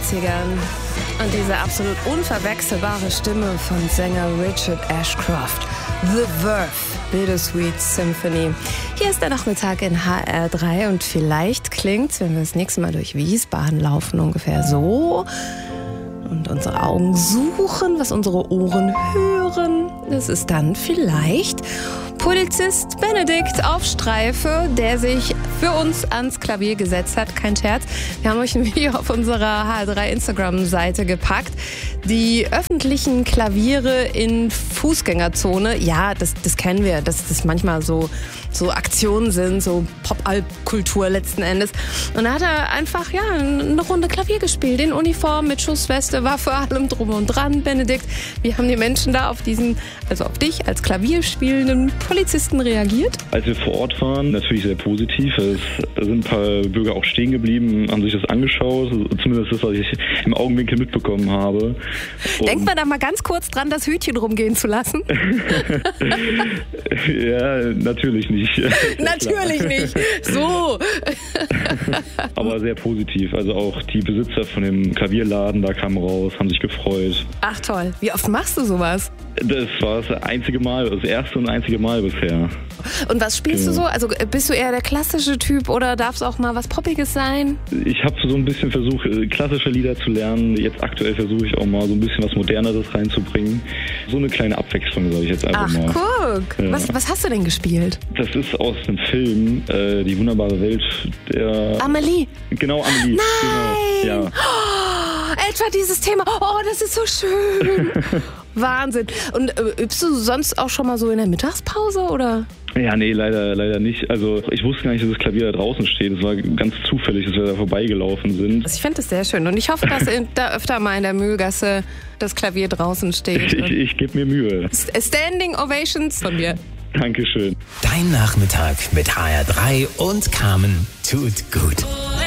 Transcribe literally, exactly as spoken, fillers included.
neunzigern. Und diese absolut unverwechselbare Stimme von Sänger Richard Ashcroft. The Verve, Bittersweet Symphony. Hier ist der Nachmittag in H R drei und vielleicht klingt's, wenn wir das nächste Mal durch Wiesbaden laufen, ungefähr so. Und unsere Augen suchen, was unsere Ohren hören. Das ist dann vielleicht Polizist Benedikt auf Streife, der sich für uns ans Klavier gesetzt hat. Kein Scherz. Wir haben euch ein Video auf unserer H R drei Instagram-Seite gepackt. Die öffentlichen Klaviere in Fußgängerzone, ja, das, das kennen wir, dass das manchmal so, so Aktionen sind, so Pop-Alp-Kultur letzten Endes. Und da hat er einfach, ja, eine Runde Klavier gespielt, in Uniform, mit Schussweste, war für allem drum und dran, Benedikt. Wie haben die Menschen da auf diesen, also auf dich als klavierspielenden Polizisten reagiert? Als wir vor Ort waren, natürlich sehr positiv. Es, da sind ein paar Bürger auch stehen geblieben, haben sich das angeschaut, zumindest das, was ich im Augenwinkel mitbekommen habe. Und denkt man da mal ganz kurz dran, das Hütchen rumgehen zu lassen? Ja, natürlich nicht. Natürlich nicht. So. Aber sehr positiv. Also auch die Besitzer von dem Klavierladen, da kamen raus, haben sich gefreut. Ach toll. Wie oft machst du sowas? Das war das einzige Mal, das erste und einzige Mal bisher. Und was spielst genau. du so? Also bist du eher der klassische Typ oder darf es auch mal was Poppiges sein? Ich habe so ein bisschen versucht, klassische Lieder zu lernen. Jetzt aktuell versuche ich auch mal so ein bisschen was Moderneres reinzubringen. So eine kleine Abwechslung, sage ich jetzt einfach Ach, mal. Ach, guck. Ja. Was, was hast du denn gespielt? Das ist aus einem Film, äh, Die wunderbare Welt der... Amelie. Genau, Amelie. Nein! Genau. Ja. Oh, etwa dieses Thema. Oh, das ist so schön. Wahnsinn. Und äh, übst du sonst auch schon mal so in der Mittagspause, oder? Ja, nee, leider, leider nicht. Also ich wusste gar nicht, dass das Klavier da draußen steht. Es war ganz zufällig, dass wir da vorbeigelaufen sind. Also ich finde das sehr schön und ich hoffe, dass in, da öfter mal in der Mühlgasse das Klavier draußen steht. Ich, ich, ich gebe mir Mühe. Standing Ovations von mir. Dankeschön. Dein Nachmittag mit H R drei und Carmen tut gut.